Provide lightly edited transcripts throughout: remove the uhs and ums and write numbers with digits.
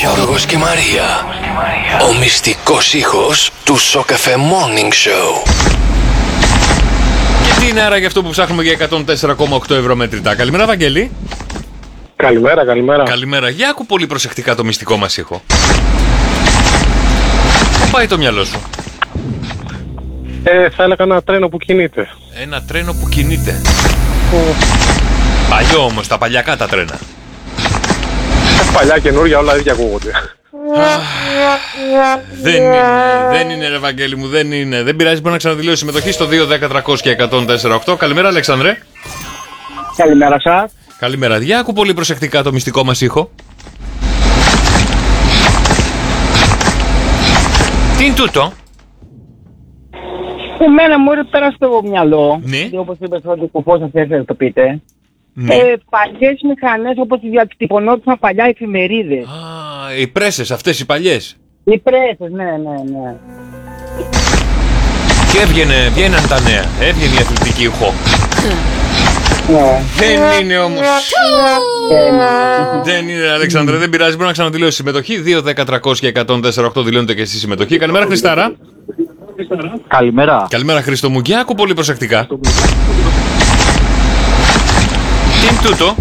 Γιώργος και Μαρία. Ο μυστικός ήχος του Σοκαφέ Morning Show. Και τι είναι άρα για αυτό που ψάχνουμε για 104,8 ευρώ μετρητά. Καλημέρα, Βαγγέλη. Καλημέρα, καλημέρα. Καλημέρα. Για άκου πολύ προσεκτικά το μυστικό μας ήχο. Πού πάει το μυαλό σου? Θα έλεγα ένα τρένο που κινείται. Ένα τρένο που κινείται. Παλιό όμως, τα παλιακά τα τρένα. Παλιά, καινούρια, όλα ίδια ακούγονται. Δεν είναι ρε Βαγγέλη μου, δεν είναι. Δεν πειράζει, μπορεί να ξαναδηλώσει συμμετοχή στο 210-300 και 104,8. Καλημέρα, Αλεξανδρέ. Καλημέρα σας. Καλημέρα. Για άκου πολύ προσεκτικά το μυστικό μας ήχο. Τι είναι τούτο? Εμένα μου έρθει πέρα στο μυαλό, Ναι. όπως είπες ότι κουφός θα θέλετε να το πείτε. Ναι. Παλιές μηχανές όπως διατυπωνόντουσαν παλιά εφημερίδες. Α, οι πρέσες αυτές οι παλιές. Οι πρέσες, ναι. Και βγαίναν τα νέα. Έβγαινε η αθλητική ηχό. Ναι. Δεν είναι όμως. Δεν είναι, Αλεξάνδρε, δεν πειράζει. Μπορεί να ξαναδηλώσει συμμετοχή. 210-300 και 104,8 δηλώνετε και εσείς συμμετοχή. Καλημέρα, Χριστάρα. Καλημέρα. Καλημέρα, Χρήστο μου. Και άκου πολύ προσεκτικά. Τι είναι τούτο?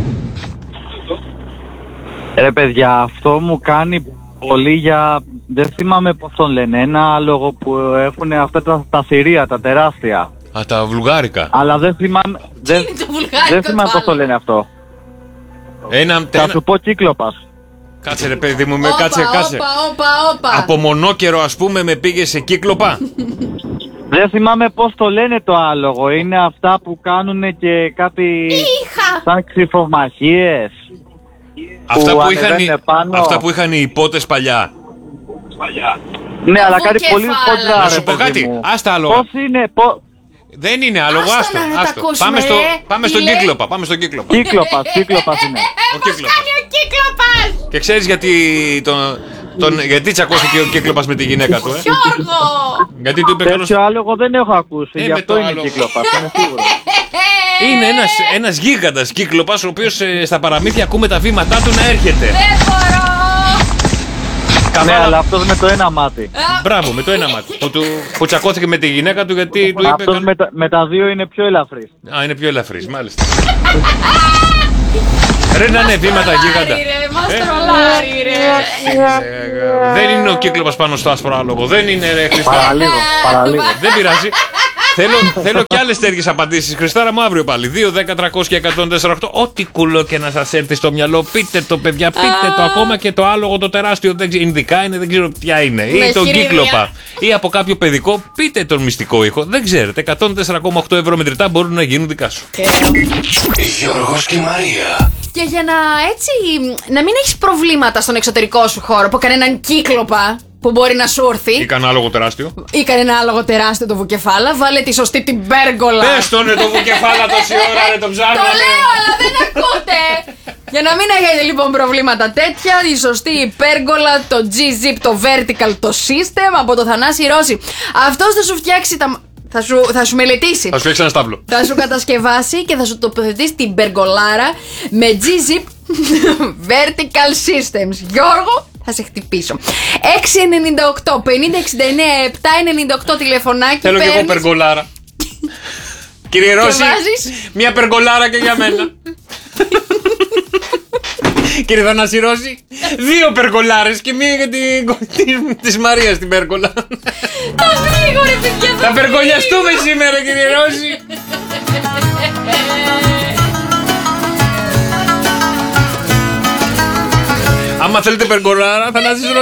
Ρε παιδιά, αυτό μου κάνει πολύ για... Δεν θυμάμαι πώς τον λένε. Ένα άλογο που έχουν αυτά τα θηρία, τα τεράστια. Α, τα βουλγάρικα. Αλλά δεν θυμάμαι... Δεν θυμάμαι πώς το λένε αυτό. Θα σου πω κύκλοπας. Κάτσε ρε παιδί μου, κάτσε. Όπα. Από μονόκερο ας πούμε με πήγε σε κύκλοπα. Δεν θυμάμαι πώς το λένε το άλογο. Είναι αυτά που κάνουν και κάτι... σαν ξυφομαχίες. Αυτά που είχαν οι υπότες παλιά. Ναι, αλλά κάτι πολύ κοντρά. Να σου πω κάτι, άστα άλογα. Πώς είναι... Δεν είναι άλογο, άστο. Πάμε στον κύκλοπα. Κύκλοπας είναι. Και ξέρεις γιατί γιατί τσακώθηκε ο κύκλοπας με τη γυναίκα του, Γιώργο! Γιατί του είπε καλώς... Τέτοιο άλογο δεν έχω ακούσει, γι' αυτό είναι άλογο. κύκλοπας, είναι σίγουρο. Είναι ένας γίγαντας κύκλοπας, ο οποίος στα παραμύθια ακούμε τα βήματά του να έρχεται. Δεν μπορώ! Ναι, αλλά αυτός με το ένα μάτι. Μπράβο, με το ένα μάτι. Που τσακώθηκε με τη γυναίκα του γιατί του είπε... Αυτός με τα δύο είναι πιο ελαφρύς. Α, είναι πιο ελαφρύς, μάλιστα. Ρε να είναι βήματα γίγαντα. Δεν είναι ο κύκλοπας πάνω στο άσπρο άλογο. Δεν είναι ρε Χριστάρα. Παραλίγο. Δεν πειράζει. Θέλω κι άλλες τέτοιες απαντήσεις. Χριστάρα μου αύριο πάλι. 210-300 και 104,8. Ό,τι κουλό και να σας έρθει στο μυαλό. Πείτε το παιδιά, πείτε το. Ακόμα και το άλογο το τεράστιο. Ινδικά είναι, δεν ξέρω ποια είναι. Ή τον κύκλοπα. Ή από κάποιο παιδικό. Πείτε τον μυστικό ήχο. Δεν ξέρετε. 104,8 ευρώ μετρητά μπορούν να γίνουν δικά σου. Γιώργος και Μαρία. Και για να μην έχεις προβλήματα στον εξωτερικό σου χώρο από κανέναν κύκλοπα που μπορεί να σου έρθει. Ή κανένα άλογο τεράστιο. Ή κανένα άλογο τεράστιο το βουκεφάλα. Βάλε τη σωστή την πέργολα. Πες τον το βουκεφάλα τόση ώρα, ρε το ψάχναμε. Το λέω, αλλά δεν ακούτε. Για να μην έχετε λοιπόν προβλήματα τέτοια, η σωστή υπέργολα, το G-Zip, το Vertical, το System από το Θανάση Ρώση. Αυτός θα σου φτιάξει τα... Θα σου μελετήσει. Θα σου φτιάξει ένα στάβλο. Θα σου κατασκευάσει και θα σου τοποθετήσει την περγολάρα με G-Zip Vertical Systems. Γιώργο, θα σε χτυπήσω. 698 50 69 798 τηλεφωνάκι. Θέλω και εγώ περγολάρα. Κύριε Ρώση, μια περγολάρα και για μένα. Κύριε Θανάση Ρώση, 2 περγολάρες και μία για της Μαρίας την πέργολα. Θα περγολιαστούμε σήμερα, κύριε Ρώση. Άμα θέλετε περγολάρα, Θανάσης Ρώση.